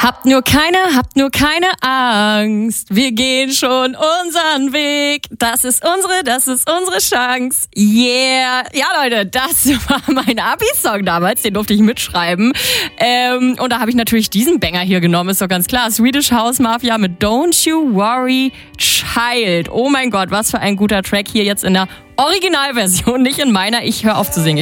Habt nur keine Angst. Wir gehen schon unseren Weg. Das ist unsere Chance. Yeah. Ja, Leute, das war mein Abi-Song damals. Den durfte ich mitschreiben. Und da habe ich natürlich diesen Banger hier genommen, ist doch ganz klar. Swedish House Mafia mit Don't You Worry Child. Oh mein Gott, was für ein guter Track hier jetzt in der Originalversion, nicht in meiner. Ich höre auf zu singen.